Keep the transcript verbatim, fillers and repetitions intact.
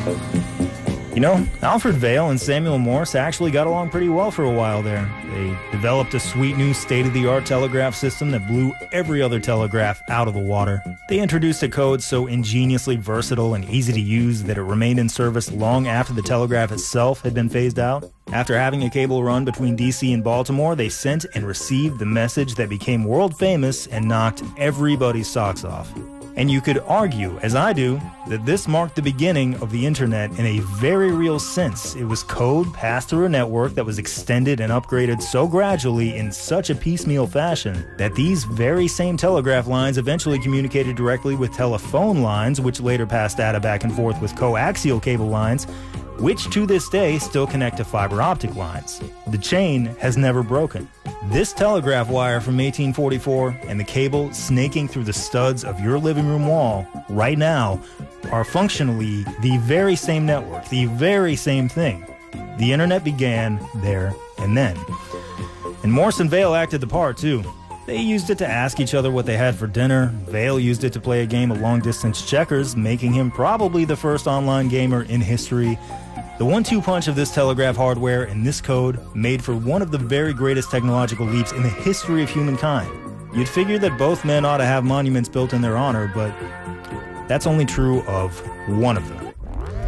You know, Alfred Vail and Samuel Morse actually got along pretty well for a while there. They developed a sweet new state-of-the-art telegraph system that blew every other telegraph out of the water. They introduced a code so ingeniously versatile and easy to use that it remained in service long after the telegraph itself had been phased out. After having a cable run between D C and Baltimore, they sent and received the message that became world famous and knocked everybody's socks off. And you could argue, as I do, that this marked the beginning of the internet in a very real sense. It was code passed through a network that was extended and upgraded so gradually in such a piecemeal fashion that these very same telegraph lines eventually communicated directly with telephone lines, which later passed data back and forth with coaxial cable lines, which to this day still connect to fiber optic lines. The chain has never broken. This telegraph wire from eighteen forty-four and the cable snaking through the studs of your living room wall right now are functionally the very same network, the very same thing. The internet began there and then. And Morse and Vail acted the part too. They used it to ask each other what they had for dinner. Vail used it to play a game of long-distance checkers, making him probably the first online gamer in history. The one two punch of this telegraph hardware and this code made for one of the very greatest technological leaps in the history of humankind. You'd figure that both men ought to have monuments built in their honor, but that's only true of one of them.